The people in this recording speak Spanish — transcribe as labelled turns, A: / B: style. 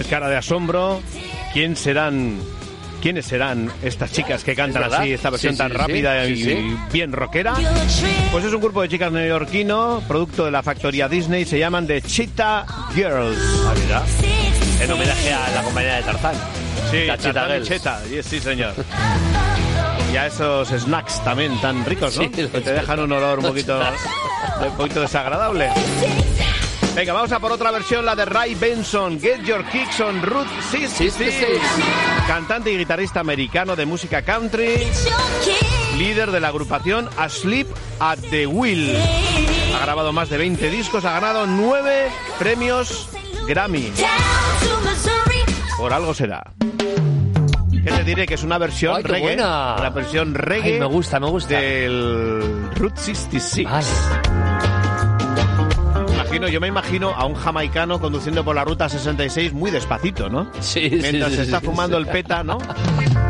A: cara de asombro. ¿Quiénes serán estas chicas que cantan así, esta versión tan rápida y bien rockera? Pues es un grupo de chicas neoyorquino, producto de la factoría Disney, se llaman The Cheetah Girls.
B: Mira. En homenaje a la compañía de Tarzán.
A: Sí,
B: la Cheetah Girls.
A: Cheetah, sí señor. Y a esos snacks también tan ricos, ¿no?
B: Sí,
A: que te dejan un olor un poquito desagradable. Venga, vamos a por otra versión, la de Ray Benson, Get Your Kicks on Route 66. Cantante y guitarrista americano de música country, líder de la agrupación Asleep at the Wheel. Ha grabado más de 20 discos, ha ganado 9 premios Grammy. Por algo será. ¿Qué te diré? Que es una versión reggae.
B: Buena.
A: Una versión reggae.
B: Ay, me gusta.
A: Del Route 66.
B: Vale.
A: Yo me imagino a un jamaicano conduciendo por la ruta 66 muy despacito, ¿no?
B: Sí,
A: mientras se está fumando el peta, ¿no?